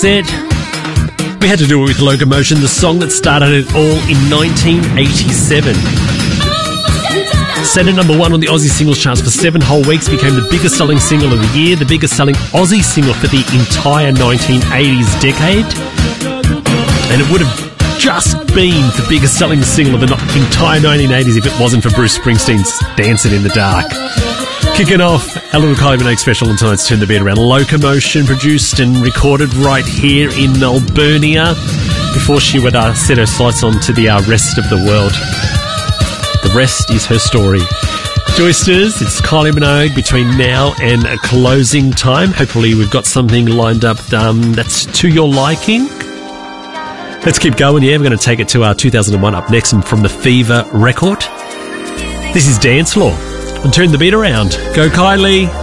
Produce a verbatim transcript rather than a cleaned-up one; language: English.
Said we had to do it with Locomotion, the song that started it all in nineteen eighty-seven. Set at number one on the Aussie singles charts for seven whole weeks, became the biggest selling single of the year, the biggest selling Aussie single for the entire nineteen eighties decade, and it would have just been the biggest selling single of the entire nineteen eighties if it wasn't for Bruce Springsteen's Dancing in the Dark. Kicking off a little Kylie Minogue special on tonight's Turn the Beat Around. Locomotion, produced and recorded right here in Melburnia before she would uh, set her sights on to the uh, rest of the world. The rest is her story. Joysters, it's Kylie Minogue between now and a closing time. Hopefully we've got something lined up um, that's to your liking. Let's keep going, yeah. We're going to take it to our two thousand one up next, and from the Fever record. This is Dance Floor. And Turn the Beat Around. Go Kylie.